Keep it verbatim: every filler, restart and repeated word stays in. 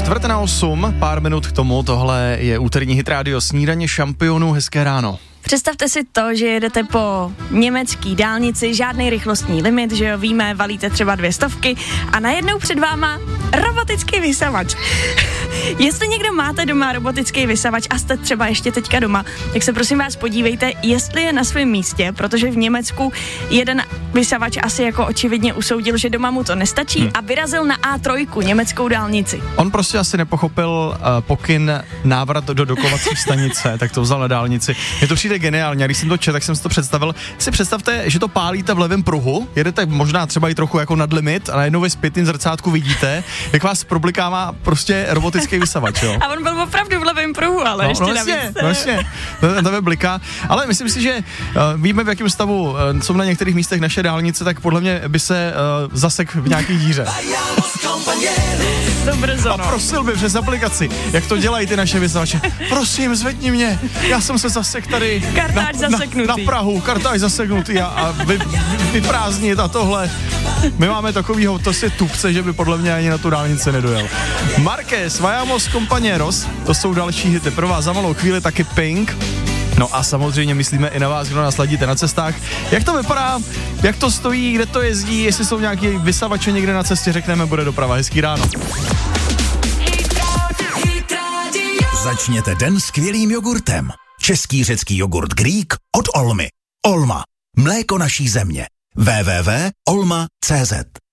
Čtvrt na osm, pár minut k tomu, tohle je úterní hit rádio Snídaně šampionů, hezké ráno. Představte si to, že jedete po německý dálnici, žádný rychlostní limit, že jo, víme, valíte třeba dvě stovky a najednou před váma robotický vysavač. Jestli někdo máte doma robotický vysavač a jste třeba ještě teďka doma, tak se prosím vás podívejte, jestli je na svém místě, protože v Německu jeden vysavač asi jako očividně usoudil, že doma mu to nestačí hmm. a vyrazil na á tři, německou dálnici. On prostě asi nepochopil uh, pokyn návrat do dokovací stanice, tak to vzal na dálnici. Je to přijde geniálně, a když jsem to četl, tak jsem si to představil. Si představte, že to pálíte v levém pruhu, jedete možná třeba i trochu jako nad limit a najednou ve zpětném zrcátku vidíte, jak vás problikává prostě robotický vysavač, jo. A on byl opravdu v levém pruhu, ale no, ještě no, navíc. No jasně, to tebe bliká. Ale myslím si, že uh, víme, v jakém stavu uh, jsou na některých místech naše dálnice, tak podle mě by se uh, zasek v nějaký díře. To brzo, A no. prosil by přes aplikaci, jak to dělají ty naše vysavače. Prosím, zvedni mě, já jsem se zasek tady kartáč na, zaseknutý. Na, na Prahu, kartáč zaseknutý a, a vy, vy, vyprázdnit a tohle. My máme takovýho, to si tupce, že by podle mě ani na tu dálnici nedojel. Marquez, Vayamos Compañeros, to jsou další hity. Pro vás za malou chvíli taky Pink. No a samozřejmě myslíme i na vás, kdo nás ladíte na cestách. Jak to vypadá, jak to stojí, kde to jezdí, jestli jsou nějaký vysavače někde na cestě, řekneme, bude doprava. Hezký ráno. Začněte den skvělým jogurtem. Český řecký jogurt Greek od Olmy. Olma. Mléko naší země. w w w tečka olma tečka cé zet